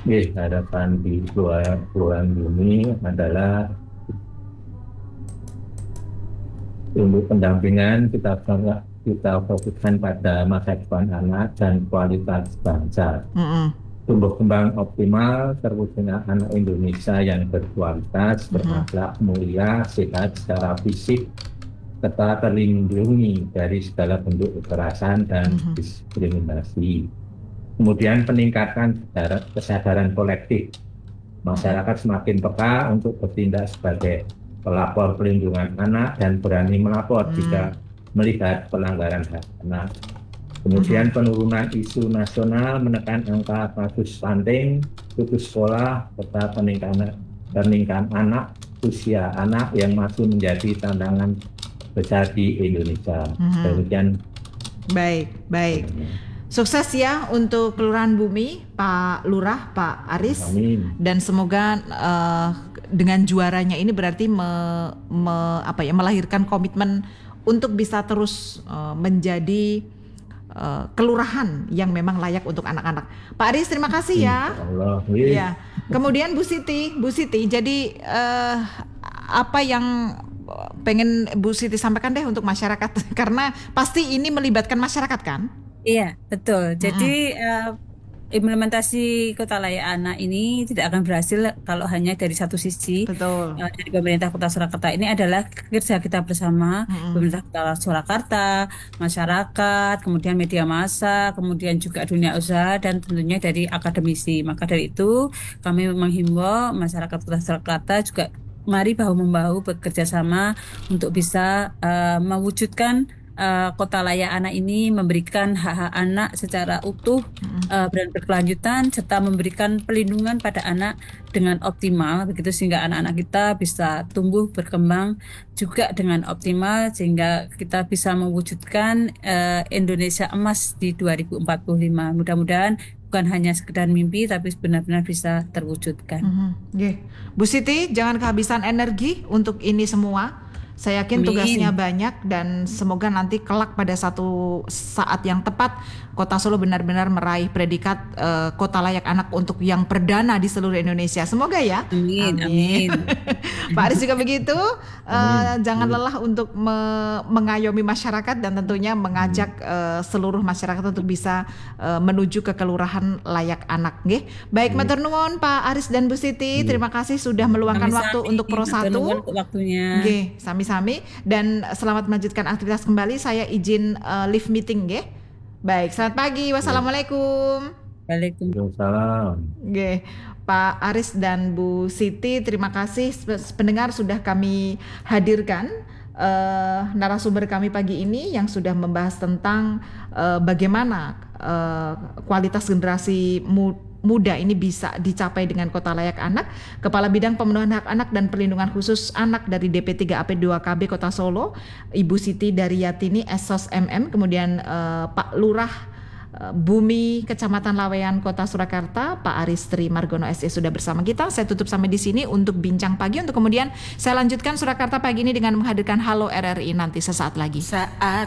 Harapan di bulan ini adalah untuk pendampingan kita fokuskan pada masa depan anak dan kualitas bangsa. Mm-mm. Tumbuh kembang optimal terwujudnya anak Indonesia yang berkualitas, Mhm. berakhlak mulia, sehat secara fisik, serta terlindungi dari segala bentuk kekerasan dan Mhm. diskriminasi. Kemudian peningkatkan kesadaran kolektif. Mhm. Masyarakat semakin peka untuk bertindak sebagai pelapor pelindungan anak dan berani melapor Mm. jika melihat pelanggaran hak anak. Mhm. Kemudian penurunan isu nasional menekan angka kasus stunting, putus sekolah, serta pernikahan anak, usia anak yang masih menjadi tantangan besar di Indonesia. Mhm. Demikian. Baik, baik. Sukses ya untuk Kelurahan Bumi, Pak Lurah, Pak Aris, Amin. dan semoga dengan juaranya ini berarti melahirkan komitmen untuk bisa terus menjadi kelurahan yang memang layak untuk anak-anak. Pak Aris, terima kasih ya. Insya Allah. Ya. Kemudian Bu Siti, jadi apa yang pengen Bu Siti sampaikan deh untuk masyarakat karena pasti ini melibatkan masyarakat kan? Iya, betul. Jadi Mm-mm. eh, implementasi Kota Layak Anak ini tidak akan berhasil kalau hanya dari satu sisi. Betul. Dari pemerintah Kota Surakarta ini adalah kerja kita bersama, Mm-mm. pemerintah Kota Surakarta, masyarakat, kemudian media massa, kemudian juga dunia usaha, dan tentunya dari akademisi. Maka dari itu kami menghimbau masyarakat Kota Surakarta juga mari bahu-membahu bekerja sama untuk bisa mewujudkan Kota Layak Anak ini memberikan hak-hak anak secara utuh dan berkelanjutan serta memberikan pelindungan pada anak dengan optimal begitu sehingga anak-anak kita bisa tumbuh berkembang juga dengan optimal sehingga kita bisa mewujudkan Indonesia emas di 2045. Mudah-mudahan bukan hanya sekedar mimpi tapi benar-benar bisa terwujudkan. Nggih. Bu Siti, jangan kehabisan energi untuk ini semua. Saya yakin tugasnya Amin. banyak dan semoga nanti kelak pada satu saat yang tepat Kota Solo benar-benar meraih predikat kota layak anak untuk yang perdana di seluruh Indonesia. Semoga ya. Amin. Amin. Amin. Pak Aris juga begitu. Amin. Jangan lelah untuk mengayomi masyarakat dan tentunya mengajak seluruh masyarakat untuk bisa menuju ke kelurahan layak anak. Nggih. Baik, matur nuwun Pak Aris dan Bu Siti. Terima kasih sudah meluangkan waktu Sami-sami. untuk Pro Matur nuwun 1. untuk waktunya. Nggih, sami-sami dan selamat melanjutkan aktivitas kembali. Saya izin live meeting nggih. Baik, selamat pagi. Wassalamualaikum. Waalaikumsalam. Waalaikumsalam. Nggih. Pak Aris dan Bu Siti, terima kasih pendengar sudah kami hadirkan narasumber kami pagi ini yang sudah membahas tentang bagaimana kualitas generasi muda ini bisa dicapai dengan Kota Layak Anak. Kepala Bidang Pemenuhan Hak Anak dan Perlindungan Khusus Anak dari DP3AP2KB Kota Solo, Ibu Siti Daryatini Esos MM, kemudian Pak Lurah Bumi Kecamatan Laweyan Kota Surakarta, Pak Aristri Margono SE sudah bersama kita. Saya tutup sampai di sini untuk bincang pagi, untuk kemudian saya lanjutkan Surakarta pagi ini dengan menghadirkan Halo RRI nanti sesaat lagi. Saat